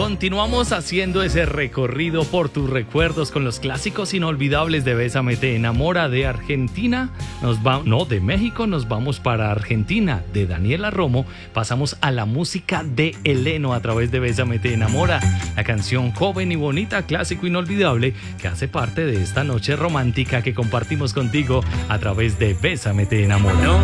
Continuamos haciendo ese recorrido por tus recuerdos con los clásicos inolvidables de Bésame te enamora. De Argentina, de México nos vamos para Argentina. De Daniela Romo pasamos a la música de Eleno a través de Bésame te enamora, la canción joven y bonita, clásico inolvidable que hace parte de esta noche romántica que compartimos contigo a través de Bésame te enamora. No